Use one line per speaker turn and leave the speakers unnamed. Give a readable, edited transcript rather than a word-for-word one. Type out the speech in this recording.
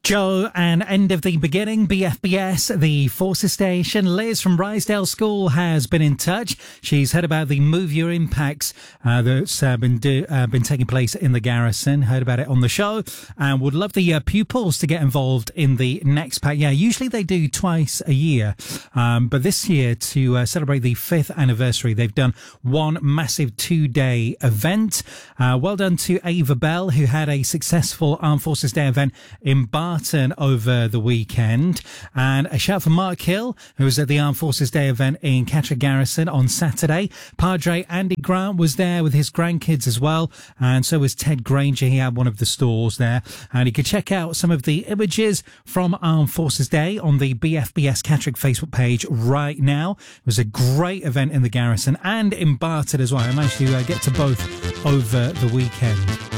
Joe and End of the Beginning, BFBS, the Forces Station. Liz from Rysdale School has been in touch. She's heard about the Move Your Impacts that's been taking place in the garrison, heard about it on the show, and would love the pupils to get involved in the next pack. Yeah, usually they do twice a year, but this year, to celebrate the 5th anniversary, they've done one massive 2-day event. Well done to Ava Bell, who had a successful Armed Forces Day event in Barton over the weekend. And a shout for Mark Hill, who was at the Armed Forces Day event in Catterick Garrison on Saturday. Padre Andy Grant was there with his grandkids as well, and so was Ted Granger. He had one of the stalls there, and you could check out some of the images from Armed Forces Day on the BFBS Catterick Facebook page right now. It was a great event in the garrison and in Barton as well. I managed to get to both over the weekend.